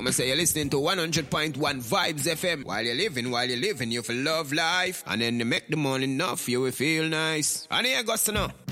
I'ma say you're listening to 100.1 Vibes FM. While you're living, you feel love life. And then you make the money enough, you will feel nice. And here goes to know.